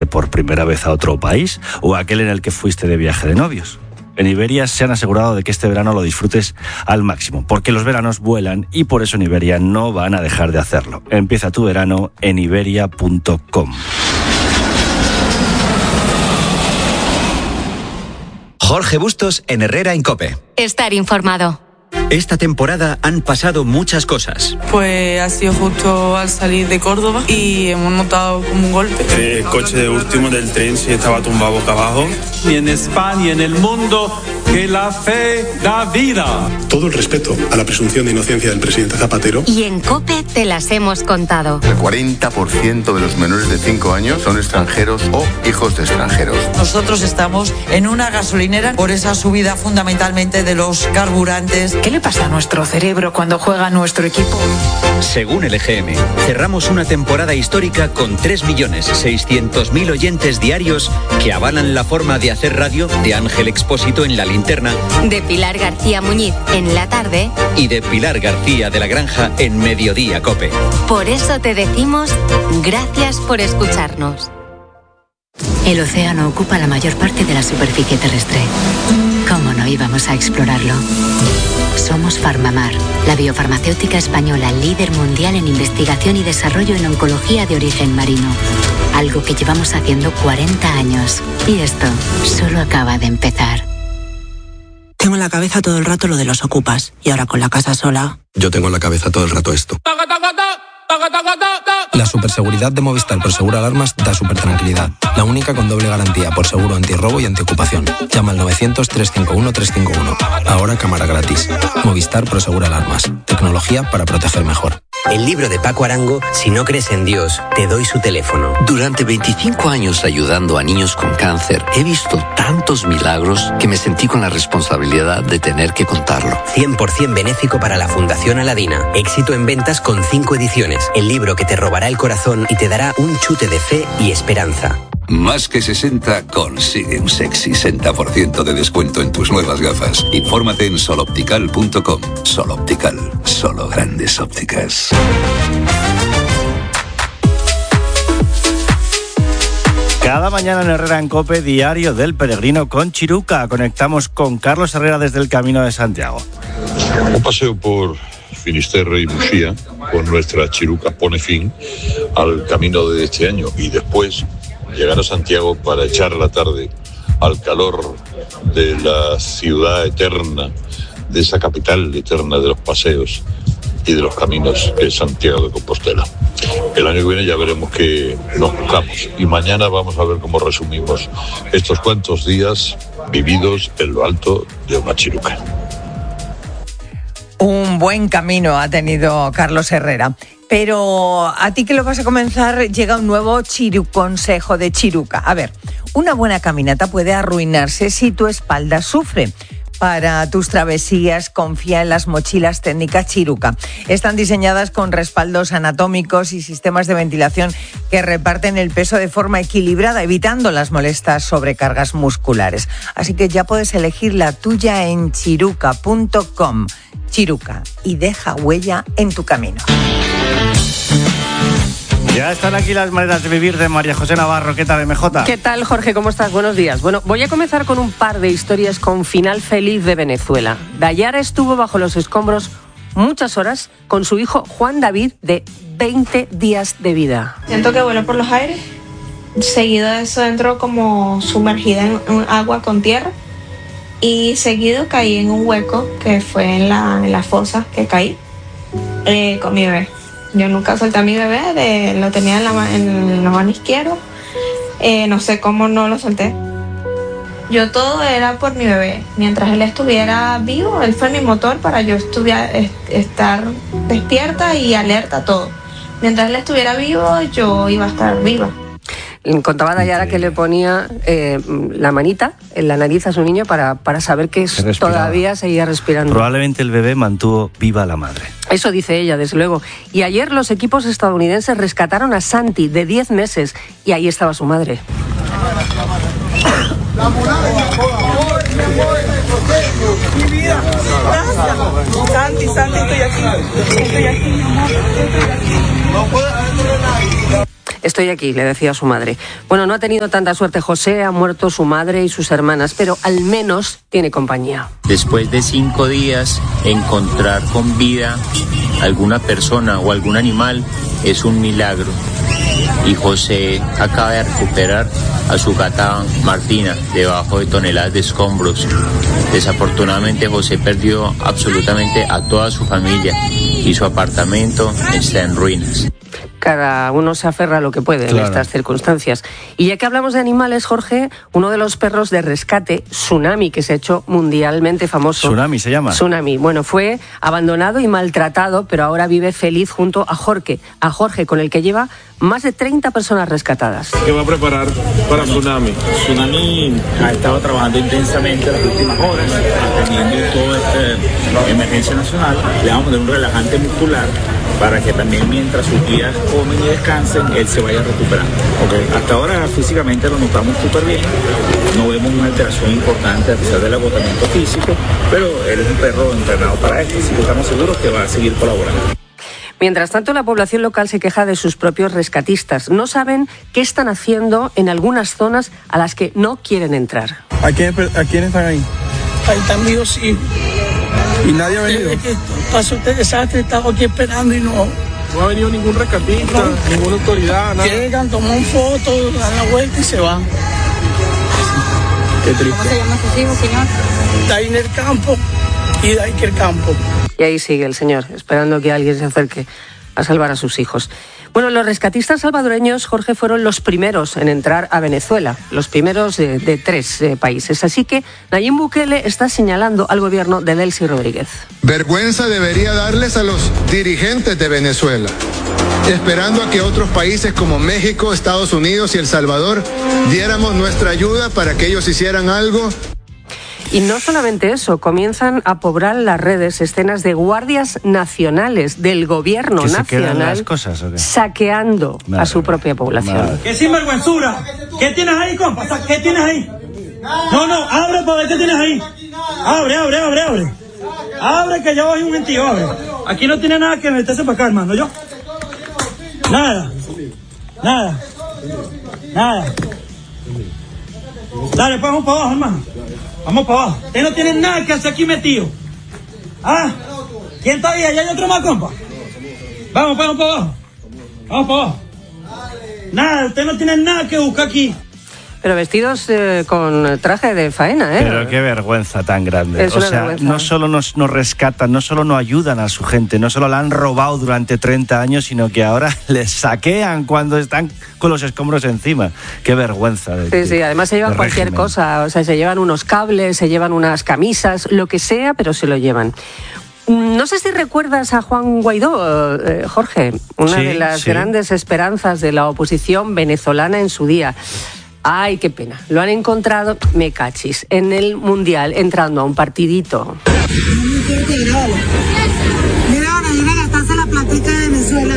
por primera vez a otro país o aquel en el que fuiste de viaje de novios. En Iberia se han asegurado de que este verano lo disfrutes al máximo, porque los veranos vuelan y por eso en Iberia no van a dejar de hacerlo. Empieza tu verano en iberia.com. Jorge Bustos en Herrera en COPE. Estar informado. Esta temporada han pasado muchas cosas. Pues ha sido justo al salir de Córdoba y hemos notado como un golpe. El coche de último del tren se estaba tumbado boca abajo. Y en España y en el mundo, que la fe da vida. Todo el respeto a la presunción de inocencia del presidente Zapatero. Y en COPE te las hemos contado. El 40% de los menores de 5 años son extranjeros o hijos de extranjeros. Nosotros estamos en una gasolinera por esa subida fundamentalmente de los carburantes. ¿Qué le pasa a nuestro cerebro cuando juega nuestro equipo? Según el EGM, cerramos una temporada histórica con 3.600.000 oyentes diarios que avalan la forma de hacer radio de Ángel Expósito en La Linterna, de Pilar García Muñiz en La Tarde y de Pilar García de la Granja en Mediodía COPE. Por eso te decimos gracias por escucharnos. El océano ocupa la mayor parte de la superficie terrestre. ¿Cómo no íbamos a explorarlo? Somos Farmamar, la biofarmacéutica española líder mundial en investigación y desarrollo en oncología de origen marino. Algo que llevamos haciendo 40 años. Y esto solo acaba de empezar. Tengo en la cabeza todo el rato lo de los ocupas. Y ahora con la casa sola... Yo tengo en la cabeza todo el rato esto. La superseguridad de Movistar Prosegura Alarmas da súper tranquilidad. La única con doble garantía por seguro antirrobo y antiocupación. Llama al 900-351-351. Ahora cámara gratis. Movistar Prosegura Alarmas. Tecnología para proteger mejor. El libro de Paco Arango, Si no crees en Dios, te doy su teléfono. Durante 25 años ayudando a niños con cáncer, he visto tantos milagros que me sentí con la responsabilidad de tener que contarlo. 100% benéfico para la Fundación Aladina. Éxito en ventas con 5 ediciones. El libro que te robará el corazón y te dará un chute de fe y esperanza. Más que 60 consigue un sexy 60% de descuento en tus nuevas gafas. Infórmate en soloptical.com. Soloptical, solo grandes ópticas. Cada mañana en Herrera en COPE, diario del peregrino con Chiruca. Conectamos con Carlos Herrera desde el Camino de Santiago. Un paseo por Finisterre y Muxía con nuestra Chiruca pone fin al camino de este año y después llegar a Santiago para echar la tarde al calor de la ciudad eterna, de esa capital eterna de los paseos y de los caminos que es Santiago de Compostela. El año que viene ya veremos que nos buscamos y mañana vamos a ver cómo resumimos estos cuantos días vividos en lo alto de una Chiruca. Un buen camino ha tenido Carlos Herrera. Pero a ti que lo vas a comenzar, llega un nuevo consejo de Chiruca. A ver, una buena caminata puede arruinarse si tu espalda sufre. Para tus travesías, confía en las mochilas técnicas Chiruca. Están diseñadas con respaldos anatómicos y sistemas de ventilación que reparten el peso de forma equilibrada, evitando las molestas sobrecargas musculares. Así que ya puedes elegir la tuya en chiruca.com. Chiruca, y deja huella en tu camino. Ya están aquí las maneras de vivir de María José Navarro. ¿Qué tal, MJ? ¿Qué tal, Jorge? ¿Cómo estás? Buenos días. Bueno, voy a comenzar con un par de historias con final feliz de Venezuela. Dayara estuvo bajo los escombros muchas horas con su hijo Juan David, de 20 días de vida. Siento que vuelo por los aires. Seguido de eso entro como sumergida en agua con tierra. Y seguido caí en un hueco que fue en la fosa que caí con mi bebé. Yo nunca solté a mi bebé, lo tenía en la mano izquierda. No sé cómo no lo solté. Yo todo era por mi bebé. Mientras él estuviera vivo, él fue mi motor para yo estar despierta y alerta todo. Mientras él estuviera vivo, yo iba a estar viva. Contaba Dayara que le ponía la manita en la nariz a su niño para saber que todavía seguía respirando. Probablemente el bebé mantuvo viva a la madre. Eso dice ella, desde luego. Y ayer los equipos estadounidenses rescataron a Santi, de 10 meses, y ahí estaba su madre. La muralla, mi vida, gracias. Santi, estoy aquí, mi amor, estoy aquí. No puedo hacer nada. Estoy aquí, le decía a su madre. Bueno, no ha tenido tanta suerte José, ha muerto su madre y sus hermanas, pero al menos tiene compañía. Después de 5 días, encontrar con vida alguna persona o algún animal es un milagro. Y José acaba de recuperar a su gata Martina debajo de toneladas de escombros. Desafortunadamente José perdió absolutamente a toda su familia y su apartamento está en ruinas. Cada uno se aferra a lo que puede en estas circunstancias. Y ya que hablamos de animales, Jorge, uno de los perros de rescate, Tsunami, que se ha hecho mundialmente famoso. ¿Tsunami se llama? Tsunami. Bueno, fue abandonado y maltratado, pero ahora vive feliz junto a Jorge, con el que lleva más de 30 personas rescatadas. ¿Qué va a preparar para Tsunami? Tsunami ha estado trabajando intensamente las últimas horas, atendiendo toda esta emergencia nacional. Le vamos a dar un relajante muscular para que también mientras sus días comen y descansen, él se vaya recuperando. Hasta ahora físicamente lo notamos súper bien, no vemos una alteración importante a pesar del agotamiento físico, pero él es un perro entrenado para esto, así que estamos seguros que va a seguir colaborando. Mientras tanto, la población local se queja de sus propios rescatistas. No saben qué están haciendo en algunas zonas a las que no quieren entrar. ¿A quién están ahí? Ahí están míos hijos. ¿Y nadie ha venido? Pasó este desastre, estamos aquí esperando y no... No ha venido ningún rescatista, ninguna autoridad, nada. Llegan, toman fotos, dan la vuelta y se van. Qué triste. ¿Cómo se llama sus hijos, señor? Dainer Campo y Daiker Campo. Y ahí sigue el señor, esperando que alguien se acerque a salvar a sus hijos. Bueno, los rescatistas salvadoreños, Jorge, fueron los primeros en entrar a Venezuela, los primeros de 3 países. Así que Nayib Bukele está señalando al gobierno de Delcy Rodríguez. Vergüenza debería darles a los dirigentes de Venezuela, esperando a que otros países como México, Estados Unidos y El Salvador diéramos nuestra ayuda para que ellos hicieran algo. Y no solamente eso, comienzan a poblar las redes escenas de guardias nacionales del gobierno nacional las cosas, ¿o qué? Saqueando a su propia población. ¡Qué sinvergüenzura! ¿Qué tienes ahí, compa? ¿Qué tienes ahí? No, abre para ver qué tienes ahí. Abre. Abre que yo voy un gentío, abre. Aquí no tiene nada que meterse para acá, hermano, ¿yo? Nada. Dale, pues vamos para abajo, hermano. Vamos para abajo. Ustedes no tienen nada que hacer aquí metido. ¿Ah? ¿Quién está ahí? ¿Allá hay otro más, compa? Vamos para abajo. Nada, ustedes no tienen nada que buscar aquí. Pero vestidos con traje de faena, ¿eh? Pero qué vergüenza tan grande. Es una vergüenza. No solo nos rescatan, no solo no ayudan a su gente, no solo la han robado durante 30 años, sino que ahora les saquean cuando están con los escombros encima. Qué vergüenza. Sí, además se llevan cualquier régimen. cosa, o sea, se llevan unos cables, se llevan unas camisas, lo que sea, pero se lo llevan. No sé si recuerdas a Juan Guaidó, Jorge, una de las grandes esperanzas de la oposición venezolana en su día. Ay, qué pena. Lo han encontrado, me cachis, en el Mundial, entrando a un partidito. Mira, ahora viene a gastarse la platica de Venezuela.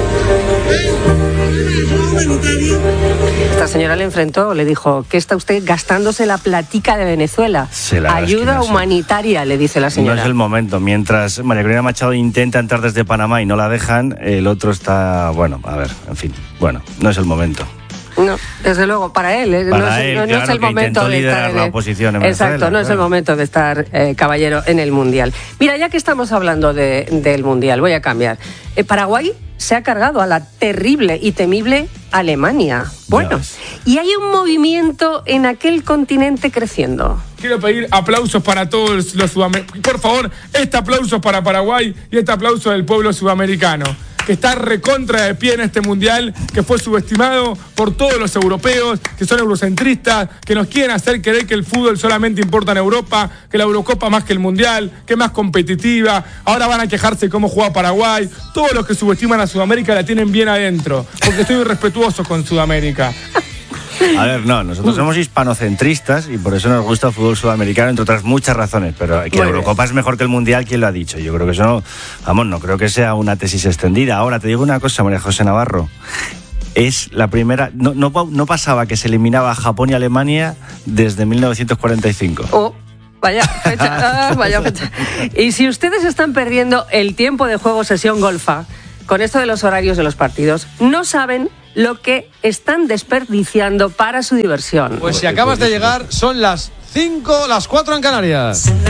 Esta señora le enfrentó, le dijo, ¿qué está usted gastándose la platica de Venezuela? Ayuda humanitaria, le dice la señora. No es el momento. Mientras María Corina Machado intenta entrar desde Panamá y no la dejan, el otro está, bueno, a ver, en fin, bueno, no es el momento. No, desde luego, para él, no es el momento de estar la oposición en Venezuela. Exacto, no es el momento de estar caballero en el Mundial. Mira, ya que estamos hablando del Mundial, voy a cambiar. Paraguay se ha cargado a la terrible y temible Alemania. Bueno, y hay un movimiento en aquel continente creciendo. Quiero pedir aplausos para todos los sudamericanos. Por favor, este aplauso para Paraguay y este aplauso del pueblo sudamericano, que está recontra de pie en este mundial, que fue subestimado por todos los europeos, que son eurocentristas, que nos quieren hacer creer que el fútbol solamente importa en Europa, que la Eurocopa más que el mundial, que es más competitiva. Ahora van a quejarse cómo juega Paraguay. Todos los que subestiman a Sudamérica la tienen bien adentro, porque estoy irrespetuoso con Sudamérica. A ver, no, nosotros somos hispanocentristas y por eso nos gusta el fútbol sudamericano, entre otras muchas razones, pero que la Eurocopa es mejor que el Mundial, ¿quién lo ha dicho? Yo creo que eso no creo que sea una tesis extendida. Ahora, te digo una cosa, María José Navarro, es la primera, no pasaba que se eliminaba a Japón y Alemania desde 1945. Oh. Vaya fecha. Y si ustedes están perdiendo el tiempo de juego sesión golfa con esto de los horarios de los partidos, no saben lo que están desperdiciando para su diversión. Pues si acabas de llegar, son las 4 en Canarias.